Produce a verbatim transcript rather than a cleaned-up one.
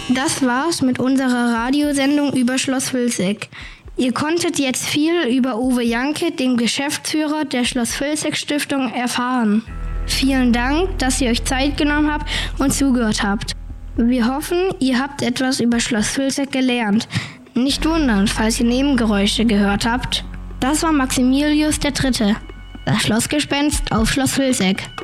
Das war's mit unserer Radiosendung über Schloss Vilseck. Ihr konntet jetzt viel über Uwe Janke, den Geschäftsführer der Schloss Vilseck Stiftung, erfahren. Vielen Dank, dass ihr euch Zeit genommen habt und zugehört habt. Wir hoffen, ihr habt etwas über Schloss Vilseck gelernt. Nicht wundern, falls ihr Nebengeräusche gehört habt. Das war Maximilius der Dritte, das Schlossgespenst auf Schloss Vilseck.